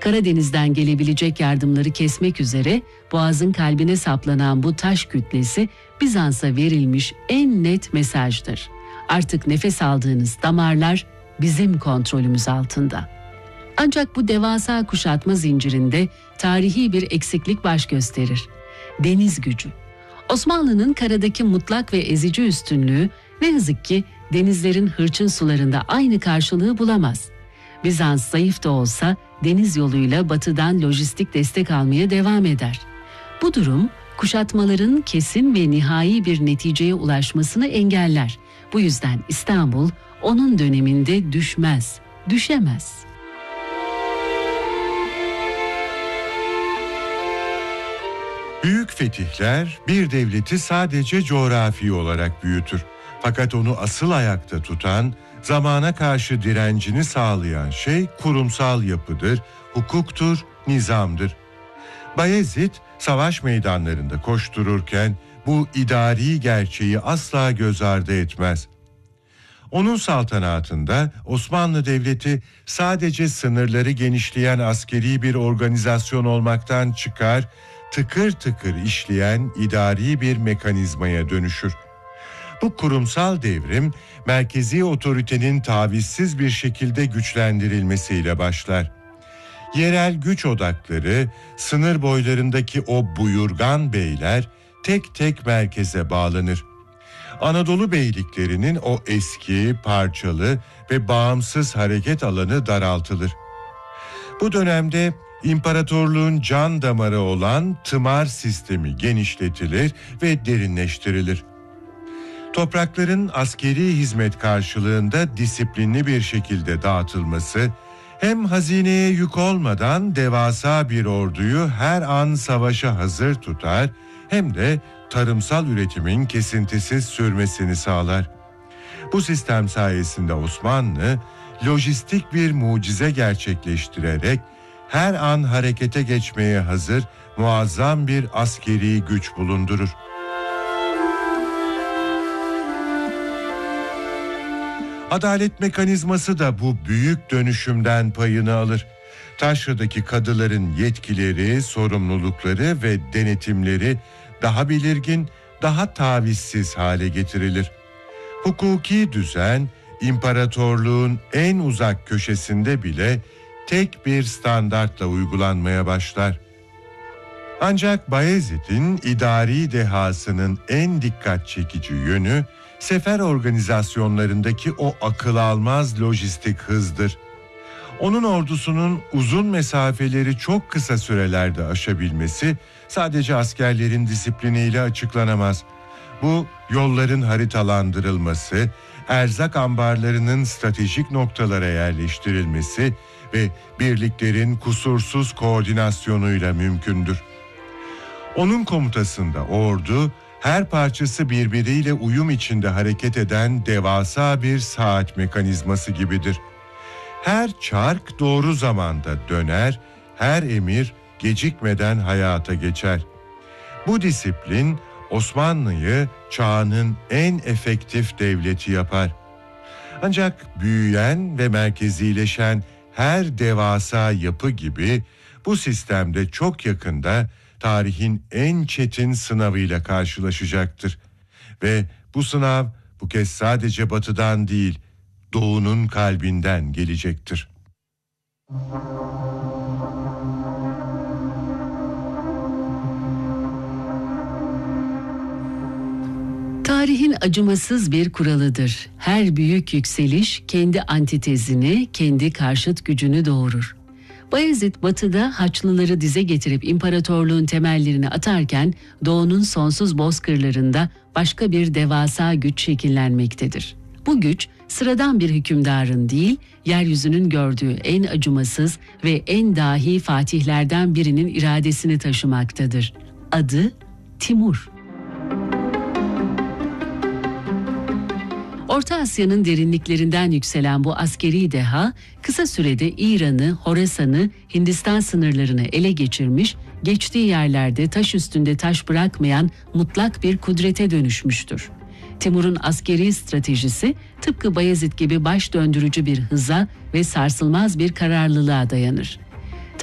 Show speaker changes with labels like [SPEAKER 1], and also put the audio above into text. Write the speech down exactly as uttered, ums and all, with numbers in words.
[SPEAKER 1] Karadeniz'den gelebilecek yardımları kesmek üzere Boğaz'ın kalbine saplanan bu taş kütlesi Bizans'a verilmiş en net mesajdır. Artık nefes aldığınız damarlar bizim kontrolümüz altında. Ancak bu devasa kuşatma zincirinde tarihi bir eksiklik baş gösterir. Deniz gücü. Osmanlı'nın karadaki mutlak ve ezici üstünlüğü ne yazık ki denizlerin hırçın sularında aynı karşılığı bulamaz. Bizans zayıf da olsa deniz yoluyla batıdan lojistik destek almaya devam eder. Bu durum kuşatmaların kesin ve nihai bir neticeye ulaşmasını engeller. Bu yüzden İstanbul onun döneminde düşmez, düşemez.
[SPEAKER 2] Büyük fetihler bir devleti sadece coğrafi olarak büyütür. Fakat onu asıl ayakta tutan, zamana karşı direncini sağlayan şey kurumsal yapıdır, hukuktur, nizamdır. Bayezid savaş meydanlarında koştururken bu idari gerçeği asla göz ardı etmez. Onun saltanatında Osmanlı Devleti sadece sınırları genişleyen askeri bir organizasyon olmaktan çıkar, tıkır tıkır işleyen idari bir mekanizmaya dönüşür. Bu kurumsal devrim, merkezi otoritenin tavizsiz bir şekilde güçlendirilmesiyle başlar. Yerel güç odakları, sınır boylarındaki o buyurgan beyler tek tek merkeze bağlanır. Anadolu beyliklerinin o eski, parçalı ve bağımsız hareket alanı daraltılır. Bu dönemde imparatorluğun can damarı olan tımar sistemi genişletilir ve derinleştirilir. Toprakların askeri hizmet karşılığında disiplinli bir şekilde dağıtılması, hem hazineye yük olmadan devasa bir orduyu her an savaşa hazır tutar, hem de tarımsal üretimin kesintisiz sürmesini sağlar. Bu sistem sayesinde Osmanlı, lojistik bir mucize gerçekleştirerek her an harekete geçmeye hazır muazzam bir askeri güç bulundurur. Adalet mekanizması da bu büyük dönüşümden payını alır. Taşra'daki kadıların yetkileri, sorumlulukları ve denetimleri daha belirgin, daha tavizsiz hale getirilir. Hukuki düzen, imparatorluğun en uzak köşesinde bile tek bir standartla uygulanmaya başlar. Ancak Bayezid'in idari dehasının en dikkat çekici yönü, sefer organizasyonlarındaki o akıl almaz lojistik hızdır. Onun ordusunun uzun mesafeleri çok kısa sürelerde aşabilmesi sadece askerlerin disipliniyle açıklanamaz. Bu yolların haritalandırılması, erzak ambarlarının stratejik noktalara yerleştirilmesi ve birliklerin kusursuz koordinasyonuyla mümkündür. Onun komutasında ordu, her parçası birbiriyle uyum içinde hareket eden devasa bir saat mekanizması gibidir. Her çark doğru zamanda döner, her emir gecikmeden hayata geçer. Bu disiplin Osmanlı'yı çağının en efektif devleti yapar. Ancak büyüyen ve merkezileşen her devasa yapı gibi bu sistemde çok yakında tarihin en çetin sınavıyla karşılaşacaktır. Ve bu sınav bu kez sadece batıdan değil, doğunun kalbinden gelecektir.
[SPEAKER 1] Tarihin acımasız bir kuralıdır. Her büyük yükseliş kendi antitezini, kendi karşıt gücünü doğurur. Bayezid batıda Haçlıları dize getirip imparatorluğun temellerini atarken doğunun sonsuz bozkırlarında başka bir devasa güç şekillenmektedir. Bu güç sıradan bir hükümdarın değil, yeryüzünün gördüğü en acımasız ve en dahi fatihlerden birinin iradesini taşımaktadır. Adı Timur. Orta Asya'nın derinliklerinden yükselen bu askeri deha, kısa sürede İran'ı, Horasan'ı, Hindistan sınırlarını ele geçirmiş, geçtiği yerlerde taş üstünde taş bırakmayan mutlak bir kudrete dönüşmüştür. Timur'un askeri stratejisi tıpkı Bayezid gibi baş döndürücü bir hıza ve sarsılmaz bir kararlılığa dayanır.